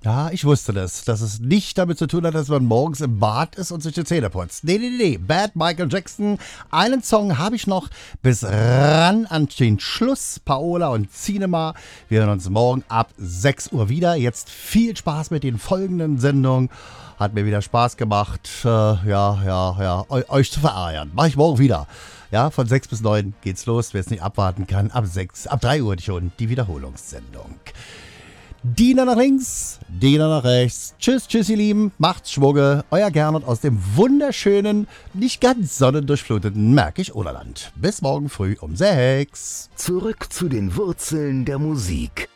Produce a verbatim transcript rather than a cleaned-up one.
Ja, ich wusste das, dass es nicht damit zu tun hat, dass man morgens im Bad ist und sich die Zähne putzt. Nee, nee, nee, nee. Bad Michael Jackson. Einen Song habe ich noch bis ran an den Schluss. Paola und Cinema. Wir hören uns morgen ab sechs Uhr wieder. Jetzt viel Spaß mit den folgenden Sendungen. Hat mir wieder Spaß gemacht, äh, ja, ja, ja, eu- euch zu verärgern. Mach ich morgen wieder. Ja, von sechs bis neun geht's los. Wer es nicht abwarten kann, ab sechs, ab drei Uhr schon die Wiederholungssendung. Diener nach links, Diener nach rechts. Tschüss, tschüss, ihr Lieben. Macht's Schwugge. Euer Gernot aus dem wunderschönen, nicht ganz sonnendurchfluteten Märkisch-Oderland. Bis morgen früh um sechs. Zurück zu den Wurzeln der Musik.